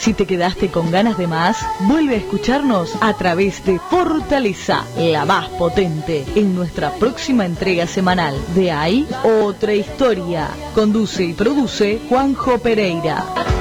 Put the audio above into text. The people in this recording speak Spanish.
Si te quedaste con ganas de más, vuelve a escucharnos a través de Fortaleza, la más potente, en nuestra próxima entrega semanal de Hay Otra Historia. Conduce y produce Juanjo Pereira.